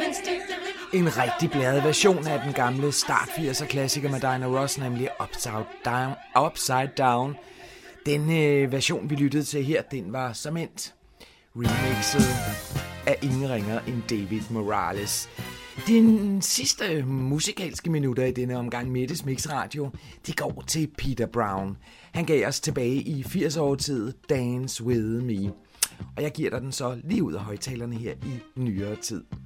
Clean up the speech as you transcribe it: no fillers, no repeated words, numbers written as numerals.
En rigtig bladet version af den gamle start 80'er klassiker med Diana Ross, nemlig Upside Down. Den version, vi lyttede til her, den var som endt remixet af ingen ringer end David Morales. Den sidste musikalske minutter i denne omgang Mettes Mix Radio, de går til Peter Brown. Han gav os tilbage i 80'er-årtiet Dance With Me. Og jeg giver dig den så lige ud af højtalerne her i nyere tid.